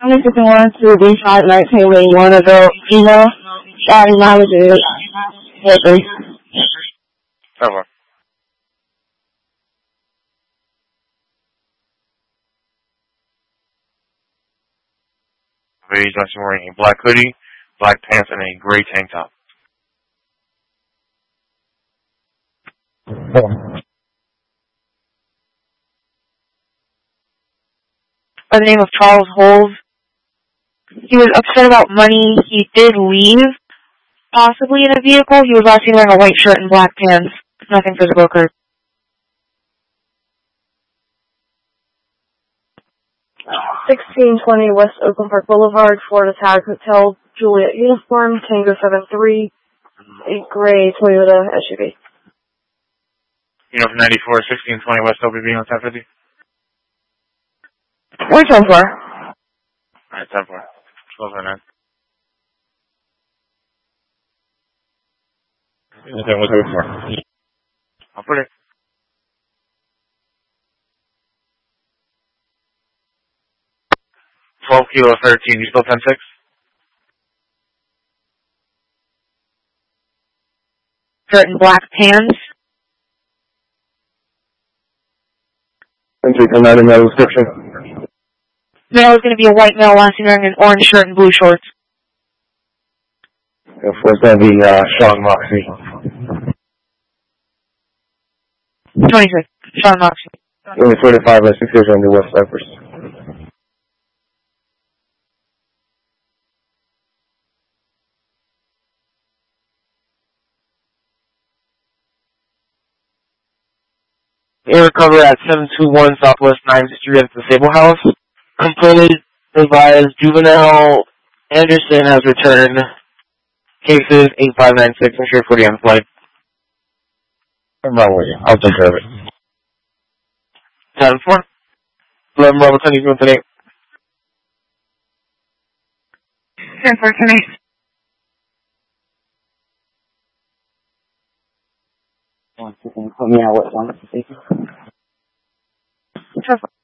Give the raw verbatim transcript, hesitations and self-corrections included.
I'm just going to B five nineteen where you want to go, you know, shouting knowledge is everything. Over. He's actually wearing a black hoodie, black pants, and a gray tank top. By the name of Charles Holes. He was upset about money. He did leave, possibly in a vehicle. He was last seen wearing a white shirt and black pants. Nothing physical occurred. sixteen twenty West Oakland Park Boulevard, Florida Tag Hotel, Juliet Uniform, Tango seven three, a gray Toyota S U V. You know, from ninety-four, sixteen twenty West O B B on ten fifty? Where's ten four? Alright, ten four. twelve oh nine. Okay, what's it for? I'll put it. twelve kilo thirteen, you still ten six? Shirt and black pants. And take a in that description. Male is going to be a white male last seen wearing an orange shirt and blue shorts. Of course, that'd be uh, Sean Moxley. twenty-six. Sean Moxley. Only forty-five by six years on the West Cypress. Air recovery at seven two one Southwest ninth Street at the Sable House. Complainant advised Juvenile Anderson has returned. Cases eight five nine six. I'm sure forty on flight. I'm not worried. I'll take care of it. ten four. eleven Bravo ten, you doing today? ten four tonight. One second, put me out what one.